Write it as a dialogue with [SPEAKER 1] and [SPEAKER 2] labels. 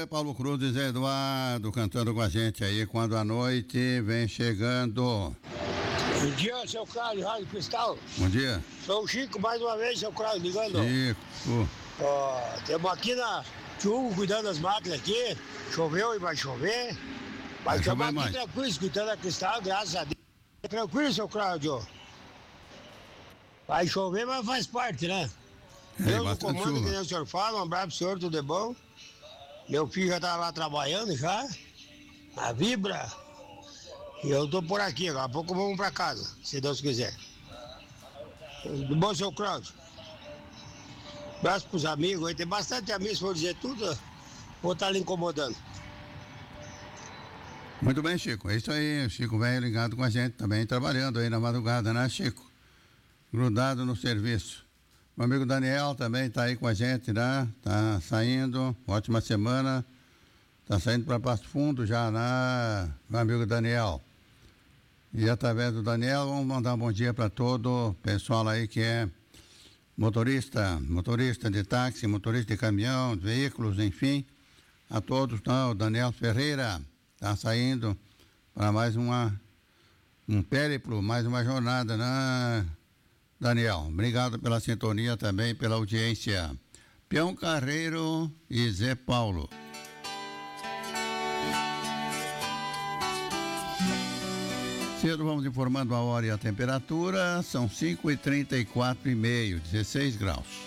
[SPEAKER 1] Zé Paulo Cruz e Zé Eduardo cantando com a gente aí quando a noite vem chegando.
[SPEAKER 2] Bom dia, seu Cláudio, Rádio Cristal.
[SPEAKER 1] Bom dia.
[SPEAKER 2] Sou o Chico mais uma vez, seu Cláudio, ligando.
[SPEAKER 1] Chico.
[SPEAKER 2] Temos aqui na Tio cuidando das máquinas aqui. Choveu e vai chover. Mas estamos aqui tranquilo, escutando a Cristal, graças a Deus. Tranquilo, seu Cláudio. Vai chover, mas faz parte, né? Deus no comando, que nem o senhor fala. Um abraço pro senhor, tudo é bom? Meu filho já tá lá trabalhando já. A Vibra. E eu tô por aqui, daqui a pouco vamos pra casa, se Deus quiser. Tudo bom, seu Cláudio? Abraço pros amigos aí, tem bastante amigos, vou dizer tudo, vou estar ali incomodando.
[SPEAKER 1] Muito bem, Chico, é isso aí, Chico velho ligado com a gente também, trabalhando aí na madrugada, né, Chico? Grudado no serviço. Meu amigo Daniel também tá aí com a gente, né? Tá saindo, ótima semana. Tá saindo para Passo Fundo já, né, meu amigo Daniel? E através do Daniel, vamos mandar um bom dia para todo o pessoal aí que é motorista de táxi, motorista de caminhão, de veículos, enfim. A todos, tá? O Daniel Ferreira tá saindo para mais um périplo, mais uma jornada, né, Daniel? Obrigado pela sintonia também, pela audiência. Peão Carreiro e Zé Paulo. Cedo vamos informando a hora e a temperatura, são 5h34,5, 16 graus.